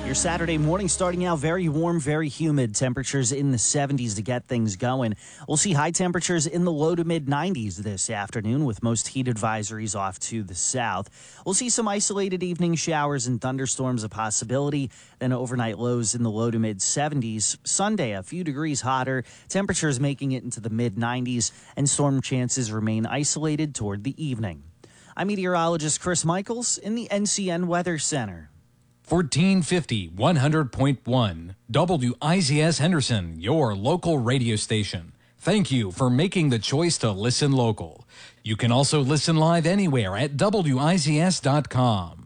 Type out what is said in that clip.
Your Saturday morning starting out very warm, very humid. Temperatures in the 70s to get things going. We'll see high temperatures in the low to mid 90s this afternoon with most heat advisories off to the south. We'll see some isolated evening showers and thunderstorms a possibility. Then overnight lows in the low to mid 70s. Sunday, a few degrees hotter. Temperatures making it into the mid 90s and storm chances remain isolated toward the evening. I'm meteorologist Chris Michaels in the NCN Weather Center. 1450 100.1 WIZS Henderson, your local radio station. Thank you for making the choice to listen local. You can also listen live anywhere at WIZS.com.